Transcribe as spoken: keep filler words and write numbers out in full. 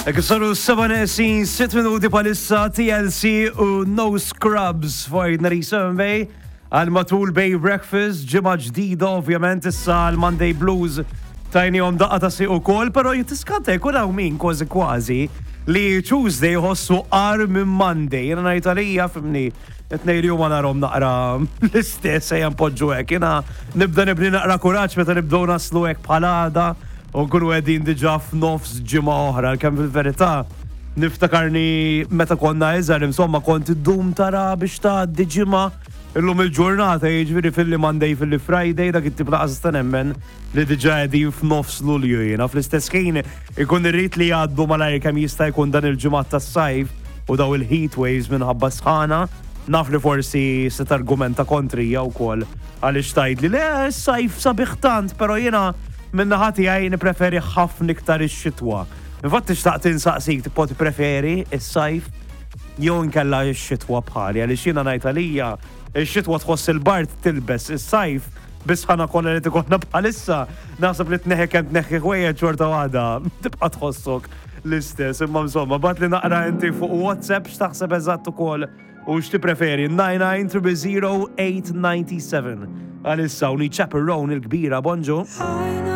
Ek saru seba' neqsin sitt minuti palissa T L C u No Scrubs f'Ordinary Sunday għal matul Bay Breakfast, ġimgħa ġdida ovvjament issa għal Monday Blues tajnihom daqqa ta' siq ukoll, però jitiskanta jkun hawn min kważi kważi li Tuesday jħossu qar minn Monday. Jiena ngħid għalija fimni it-tnejn jum narhom naqra l-istess ejja npoġġu hekk. Jiena nibda nibni naqra kuraġġ meta nibdew naslu hekk bħal għada u nkunu qegħdin diġà f'nofs ġimgħa oħra kemm fil-verità niftakarni meta konna iżgħar insomma kont iddum tara biex tgħaddi ġimgħa illum il-ġurnata jiġifieri fil-li Monday fil-li Friday dak it-tip laqas ta' nemmen li diġà qegħdin f'nofs Lulju jiena fl-istess ħin ikun irrid li jgħaddu malajr kemm jista' jkun dan il-ġimgħat tas-sajf u daw il-heat waves minħabba sħana naf li forsi se targumenta kontrija wkoll għaliex tgħidli le s-sajf sabiħ tant, però jiena min-naħa tiegħi nippreferi ħafna iktar ix-xitwa. Infatti xtaqt insaqsik tipo tippreferi is-sajf jew inkella x-xitwa bħali għaliex jiena ngħid għalija ix-xitwa tħoss il-bart tilbes is-sajf biss ħana kollha li tikollna bħalissa naħseb li tneħħi kemm tneħħi ħwejjeġ xorta waħda tibqa' tħossok l-istess. Imma insomma bad li naqra inti fuq WhatsApp x'taħseb eżatt ukoll u x'tippreferi nine nine zero zero eight nine seven. Għalissa u ni chaperone il-kbira bonġu.